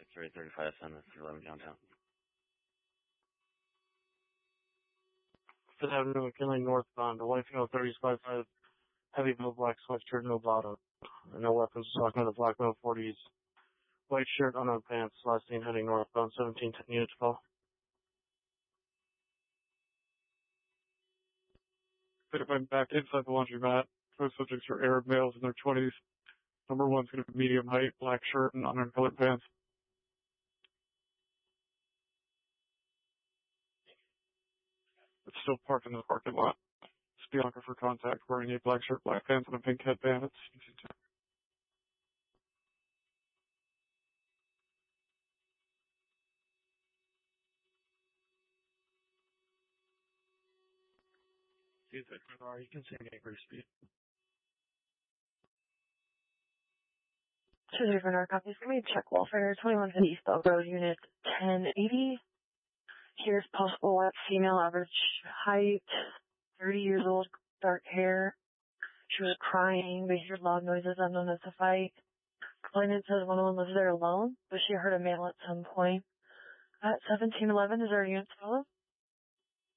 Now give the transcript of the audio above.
6335 SN, this is 11 downtown. Fifth Avenue, McKinley northbound. A white female 30s, heavy blue black sweatshirt, no bottom. No weapons, talking to the black male 40s. White shirt, unknown pants, last seen heading northbound, 1710 units call. Could have been back inside the laundromat. Both subjects are Arab males in their 20s. Number one's going to be medium height, black shirt, and unknown colored pants. It's still parked in the parking lot. Bianca for contact, wearing a black shirt, black pants, and a pink headband. See if you can see any increased speed. 204 copies. Give me a check welfare. 2150 East Bell Road, unit 1080. Here's possible white female, average height, 30 years old, dark hair. She was crying. They heard loud noises unknown as a fight. Complainant says one lives there alone, but she heard a male at some point. At 1711, is our unit still?